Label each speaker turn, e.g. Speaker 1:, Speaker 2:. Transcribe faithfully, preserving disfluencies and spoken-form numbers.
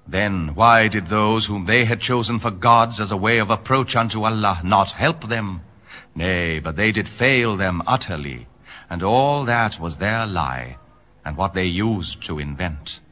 Speaker 1: Then why did those whom they had chosen for gods as a way of approach unto Allah not help them? Nay, but they did fail them utterly, and all that was their lie, and what they used to invent.